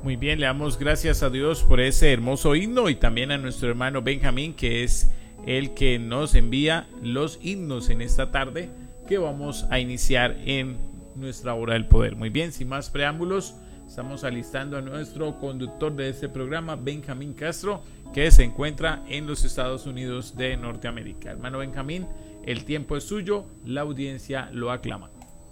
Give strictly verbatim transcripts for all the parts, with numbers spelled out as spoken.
Muy bien, le damos gracias a Dios por ese hermoso himno y también a nuestro hermano Benjamín, que es el que nos envía los himnos en esta tarde que vamos a iniciar en nuestra hora del poder. Muy bien, sin más preámbulos, estamos alistando a nuestro conductor de este programa, Benjamín Castro, que se encuentra en los Estados Unidos de Norteamérica. Hermano Benjamín, el tiempo es suyo, la audiencia lo aclama.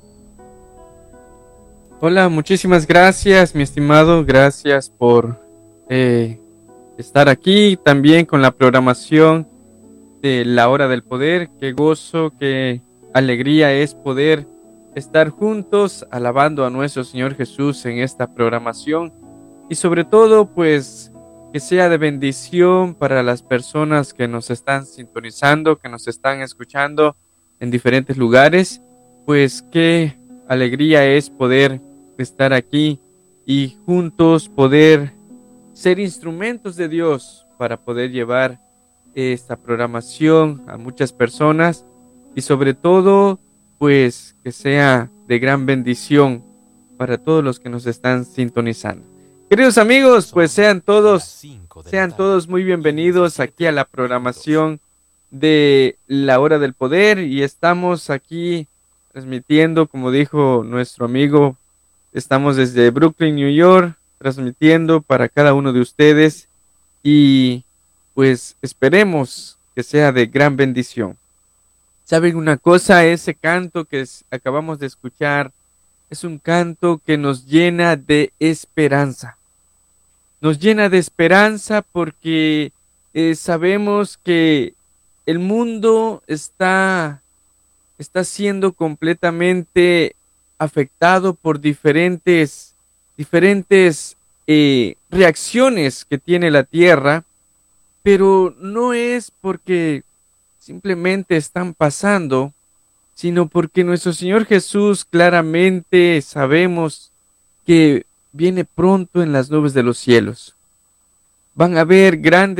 Hola, muchísimas gracias, mi estimado. Gracias por eh, estar aquí también con la programación de la hora del poder. Qué gozo, qué alegría es poder estar juntos alabando a nuestro Señor Jesús en esta programación. Y sobre todo, pues, que sea de bendición para las personas que nos están sintonizando, que nos están escuchando en diferentes lugares. Pues, qué alegría es poder estar aquí y juntos poder ser instrumentos de Dios para poder llevar esta programación a muchas personas y sobre todo pues que sea de gran bendición para todos los que nos están sintonizando. Queridos amigos, pues sean todos sean todos muy bienvenidos aquí a la programación de la hora del poder y estamos aquí transmitiendo, como dijo nuestro amigo. Estamos desde Brooklyn, New York, transmitiendo para cada uno de ustedes y pues esperemos que sea de gran bendición. ¿Saben una cosa? Ese canto que es, acabamos de escuchar es un canto que nos llena de esperanza. Nos llena de esperanza porque eh, sabemos que el mundo está, está siendo completamente afectado por diferentes, diferentes eh, reacciones que tiene la tierra, pero no es porque simplemente están pasando, sino porque nuestro Señor Jesús claramente sabemos que viene pronto en las nubes de los cielos. Van a haber grandes